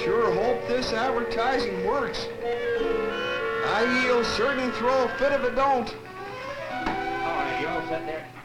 sure hope this advertising works. I'll certain throw a fit if it don't. All right, you all set there?